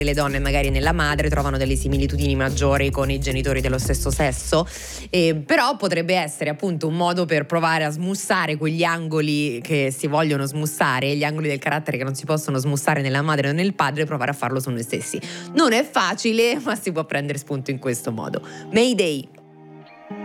le donne magari nella madre trovano delle similitudini maggiori con i genitori dello stesso sesso, però potrebbe essere appunto un modo per provare a smussare quegli angoli che si vogliono smussare, gli angoli del carattere che non si possono smussare nella madre o nel padre, provare a farlo su noi stessi. Non è facile, ma si può prendere spunto in questo modo. Mayday!